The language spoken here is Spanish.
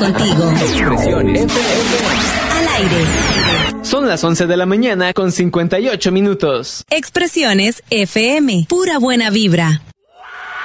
contigo. Expresiones Al aire. Son las 11 de la mañana con 58 minutos. Expresiones FM. Pura buena vibra.